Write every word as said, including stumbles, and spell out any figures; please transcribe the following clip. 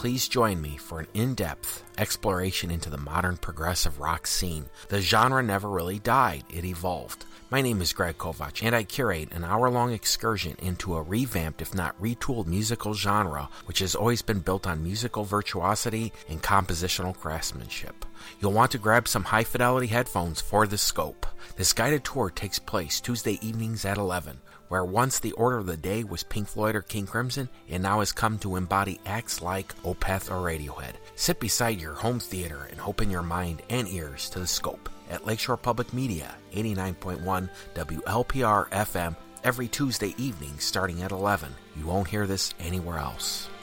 please join me for an in-depth exploration into the modern progressive rock scene. The genre never really died, it evolved. My name is Greg Kovach, and I curate an hour-long excursion into a revamped, if not retooled, musical genre, which has always been built on musical virtuosity and compositional craftsmanship. You'll want to grab some high-fidelity headphones for the scope. This guided tour takes place Tuesday evenings at eleven, where once the order of the day was Pink Floyd or King Crimson, it now has come to embody acts like Opeth or Radiohead. Sit beside your home theater and open your mind and ears to the scope at Lakeshore Public Media, eighty-nine point one W L P R F M, every Tuesday evening starting at eleven. You won't hear this anywhere else.